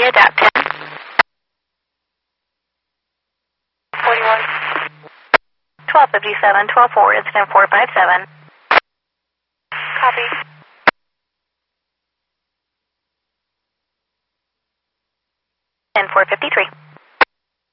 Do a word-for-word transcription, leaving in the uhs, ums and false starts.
adapt ten. forty-one. twelve fifty-seven, twelve four, incident four five seven. Copy. ten four fifty-three.